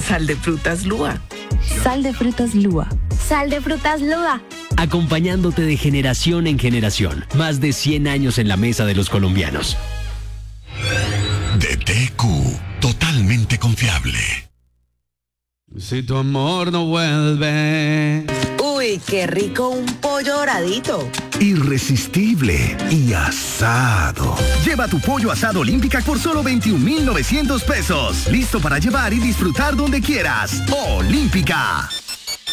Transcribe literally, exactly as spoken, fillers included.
Sal de frutas Lua. Sal de frutas Lua. Sal de frutas Lua. Acompañándote de generación en generación. Más de cien años en la mesa de los colombianos. D T Q, totalmente confiable. Si tu amor no vuelve. Uy, qué rico un pollo doradito. Irresistible y asado. Lleva tu pollo asado Olímpica por solo veintiún mil novecientos pesos. Listo para llevar y disfrutar donde quieras. Olímpica.